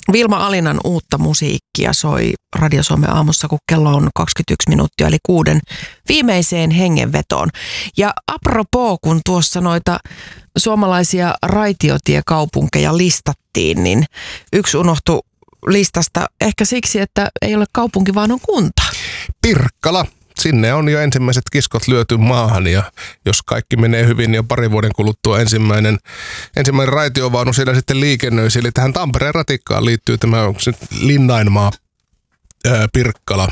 Vilma Alinan uutta musiikkia soi Radio Suomen aamussa, kun kello on 21 minuuttia, eli 6 viimeiseen hengenvetoon. Ja apropos, kun tuossa noita suomalaisia raitiotiekaupunkeja listattiin, niin yksi unohtui listasta ehkä siksi, että ei ole kaupunki, vaan on kunta. Pirkkala. Sinne on jo ensimmäiset kiskot lyöty maahan ja jos kaikki menee hyvin, niin jo parin vuoden kuluttua ensimmäinen raitiovaunu siellä sitten liikennöisi. Eli tähän Tampereen ratikkaan liittyy tämä Linnainmaa Pirkkala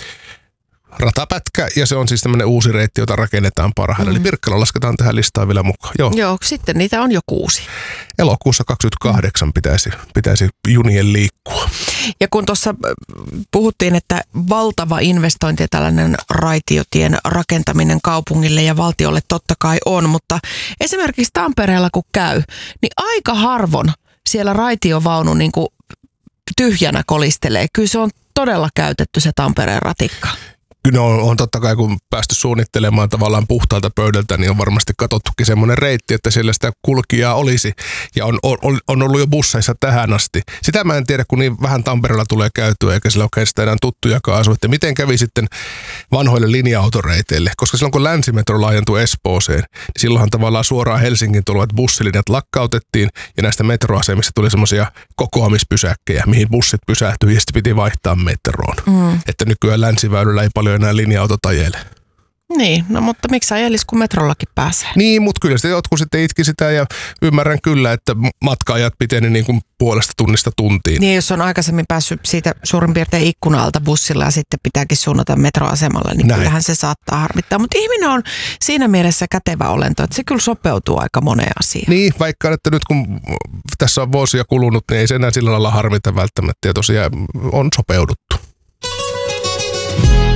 ratapätkä ja se on siis tämmöinen uusi reitti, jota rakennetaan parhaillaan. Eli Pirkkala lasketaan tähän listaan vielä mukaan. Joo, sitten niitä on jo 6. Elokuussa 28 pitäisi junien liikkua. Ja kun tuossa puhuttiin, että valtava investointi ja tällainen raitiotien rakentaminen kaupungille ja valtiolle totta kai on, mutta esimerkiksi Tampereella kun käy, niin aika harvoin siellä raitiovaunu niin kuin tyhjänä kolistelee. Kyllä se on todella käytetty se Tampereen ratikka. Kyllä on totta kai, kun päästy suunnittelemaan tavallaan puhtaalta pöydältä, niin on varmasti katsottukin semmoinen reitti, että siellä sitä kulkijaa olisi. Ja on ollut jo busseissa tähän asti. Sitä mä en tiedä, kun niin vähän Tampereella tulee käytyä, eikä sillä oikeastaan enää tuttujakaan asu. Että miten kävi sitten vanhoille linja-autoreiteille? Koska silloin kun länsimetro laajentui Espooseen, niin silloinhan tavallaan suoraan Helsingin tulevat bussilinjat lakkautettiin. Ja näistä metroasemista tuli semmoisia kokoamispysäkkejä, mihin bussit pysähtyi ja sitten piti vaihtaa metroon. Että nykyään länsiväylällä ei paljon enää linja-autot ajele. Niin, no mutta miksi ajelis, kun metrollakin pääsee? Niin, mutta kyllä sitten jotkut sitten itki sitä ja ymmärrän kyllä, että matka-ajat piteni niin kuin puolesta tunnista tuntiin. Niin, jos on aikaisemmin päässyt siitä suurin piirtein ikkunalta bussilla ja sitten pitääkin suunnata metroasemalle, niin kyllähän se saattaa harmittaa. Mutta ihminen on siinä mielessä kätevä olento, että se kyllä sopeutuu aika moneen asiaan. Niin, vaikka että nyt kun tässä on vuosia kulunut, niin ei se enää sillä lailla harmita välttämättä ja tosiaan on sopeuduttu.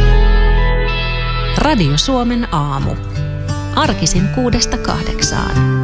Radio Suomen aamu. Arkisin 6–8.